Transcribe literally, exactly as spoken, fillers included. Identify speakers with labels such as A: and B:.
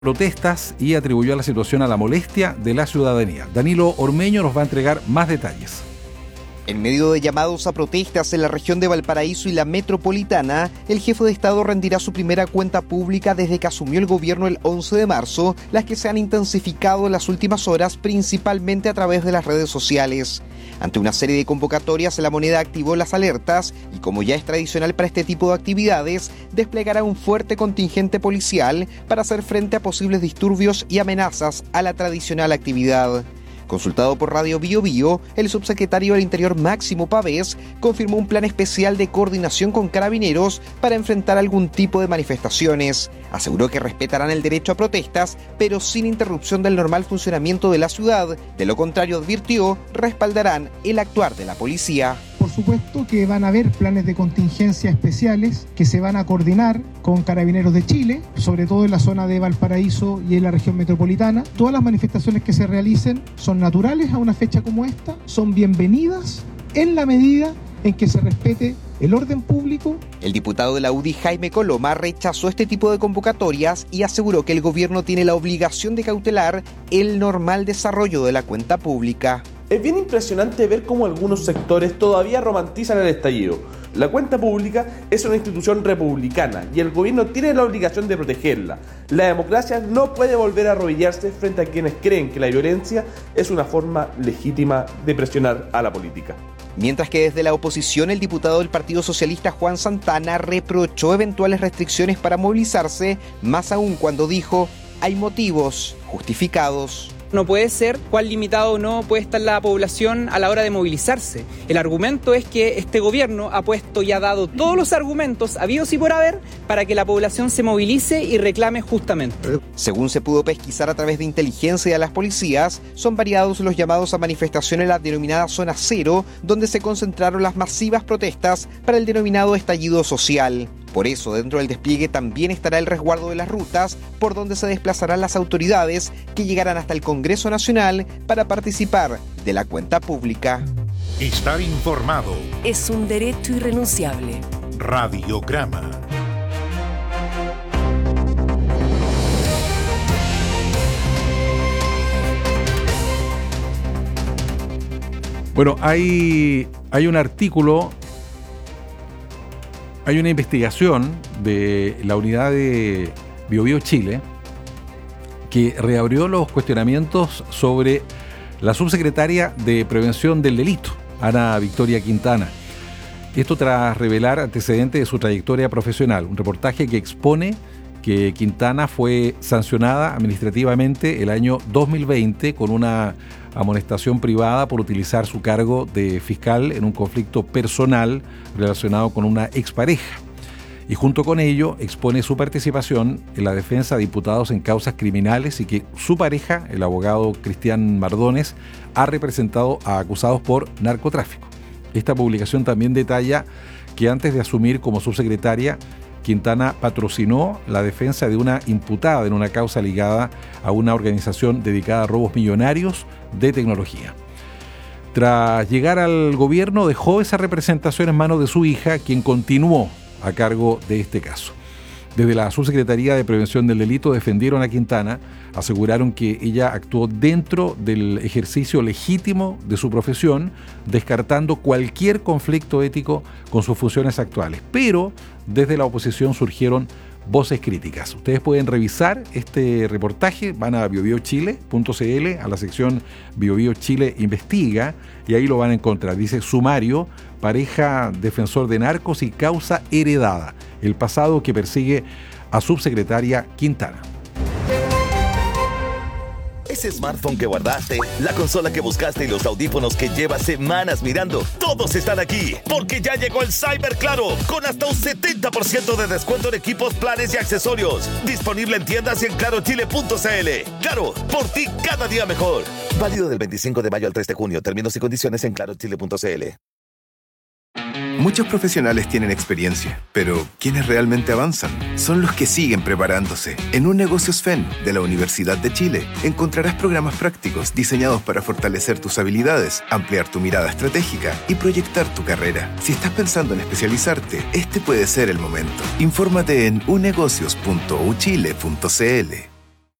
A: protestas y atribuyó a la situación a la molestia de la ciudadanía. Danilo Ormeño nos va a entregar más detalles.
B: En medio de llamados a protestas en la región de Valparaíso y la metropolitana, el jefe de Estado rendirá su primera cuenta pública desde que asumió el gobierno el once de marzo, las que se han intensificado en las últimas horas, principalmente a través de las redes sociales. Ante una serie de convocatorias, la moneda activó las alertas y, como ya es tradicional para este tipo de actividades, desplegará un fuerte contingente policial para hacer frente a posibles disturbios y amenazas a la tradicional actividad. Consultado por Radio Bio Bio, el subsecretario del Interior Máximo Pavés confirmó un plan especial de coordinación con carabineros para enfrentar algún tipo de manifestaciones. Aseguró que respetarán el derecho a protestas, pero sin interrupción del normal funcionamiento de la ciudad. De lo contrario, advirtió, respaldarán el actuar de la policía.
C: Por supuesto que van a haber planes de contingencia especiales que se van a coordinar con Carabineros de Chile, sobre todo en la zona de Valparaíso y en la región metropolitana. Todas las manifestaciones que se realicen son naturales a una fecha como esta, son bienvenidas en la medida en que se respete el orden público.
B: El diputado de la U D I, Jaime Coloma, rechazó este tipo de convocatorias y aseguró que el gobierno tiene la obligación de cautelar el normal desarrollo de la cuenta pública.
D: Es bien impresionante ver cómo algunos sectores todavía romantizan el estallido. La cuenta pública es una institución republicana y el gobierno tiene la obligación de protegerla. La democracia no puede volver a arrodillarse frente a quienes creen que la violencia es una forma legítima de presionar a la política.
B: Mientras que desde la oposición, el diputado del Partido Socialista, Juan Santana, reprochó eventuales restricciones para movilizarse, más aún cuando dijo, hay motivos justificados.
E: No puede ser cuán limitado o no puede estar la población a la hora de movilizarse. El argumento es que este gobierno ha puesto y ha dado todos los argumentos habidos y por haber para que la población se movilice y reclame justamente.
B: Según se pudo pesquisar a través de inteligencia de las policías, son variados los llamados a manifestación en la denominada Zona Cero, donde se concentraron las masivas protestas para el denominado estallido social. Por eso, dentro del despliegue también estará el resguardo de las rutas por donde se desplazarán las autoridades que llegarán hasta el Congreso Nacional para participar de la cuenta pública.
F: Estar informado
G: es un derecho irrenunciable.
F: Radiograma.
A: Bueno, hay, hay un artículo... Hay una investigación de la unidad de Bio Bio Chile que reabrió los cuestionamientos sobre la subsecretaria de Prevención del Delito, Ana Victoria Quintana. Esto tras revelar antecedentes de su trayectoria profesional. Un reportaje que expone que Quintana fue sancionada administrativamente el año dos mil veinte con una amonestación privada por utilizar su cargo de fiscal en un conflicto personal relacionado con una expareja. Y junto con ello expone su participación en la defensa de diputados en causas criminales y que su pareja, el abogado Cristian Mardones, ha representado a acusados por narcotráfico. Esta publicación también detalla que antes de asumir como subsecretaria, Quintana patrocinó la defensa de una imputada en una causa ligada a una organización dedicada a robos millonarios de tecnología. Tras llegar al gobierno, dejó esa representación en manos de su hija, quien continuó a cargo de este caso. Desde la Subsecretaría de Prevención del Delito defendieron a Quintana, aseguraron que ella actuó dentro del ejercicio legítimo de su profesión, descartando cualquier conflicto ético con sus funciones actuales. Pero desde la oposición surgieron voces críticas. Ustedes pueden revisar este reportaje, van a bio bio chile punto c l, a la sección Bio Bio Chile Investiga, y ahí lo van a encontrar. Dice sumario, pareja defensor de narcos y causa heredada, el pasado que persigue a subsecretaria Quintana.
H: Ese smartphone que guardaste, la consola que buscaste y los audífonos que llevas semanas mirando, todos están aquí, porque ya llegó el Cyber Claro, con hasta un setenta por ciento de descuento en equipos, planes y accesorios. Disponible en tiendas y en claro chile punto c l. Claro, por ti cada día mejor. Válido del veinticinco de mayo al tres de junio. Términos y condiciones en claro chile punto c l.
I: Muchos profesionales tienen experiencia, pero quienes realmente avanzan son los que siguen preparándose. En Un Negocios F E N de la Universidad de Chile encontrarás programas prácticos diseñados para fortalecer tus habilidades, ampliar tu mirada estratégica y proyectar tu carrera. Si estás pensando en especializarte, este puede ser el momento. Infórmate en un negocios punto u chile punto c l.